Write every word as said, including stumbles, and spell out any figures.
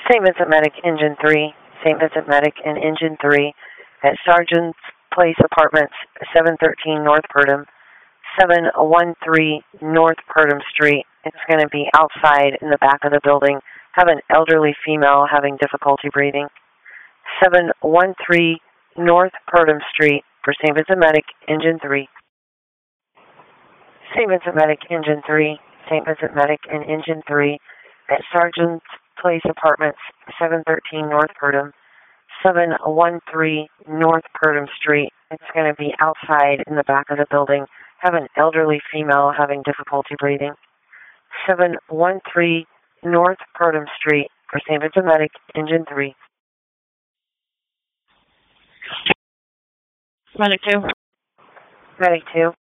Saint Vincent Medic Engine three, Saint Vincent Medic and Engine three at Sergeant's Place Apartments, seven thirteen North Purdom, seven one three North Purdom Street. It's going to be outside in the back of the building. Have an elderly female having difficulty breathing. seven one three North Purdom Street for Saint Vincent Medic Engine three. Saint Vincent Medic Engine three, Saint Vincent Medic and Engine three at Sergeant's Place Apartments, seven thirteen North Purdom, seven one three North Purdom Street. It's going to be outside in the back of the building. Have an elderly female having difficulty breathing. seven one three North Purdom Street for Saint Vincent Medic Engine three. Medic two. Medic two.